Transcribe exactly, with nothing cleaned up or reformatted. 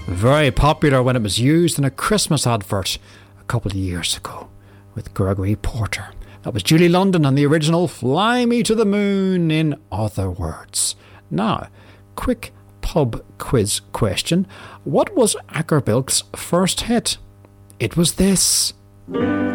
Very popular when it was used in a Christmas advert a couple of years ago with Gregory Porter. That was Julie London and the original Fly Me to the Moon, in other words. Now, quick pub quiz question. What was Acker Bilk's first hit? It was this.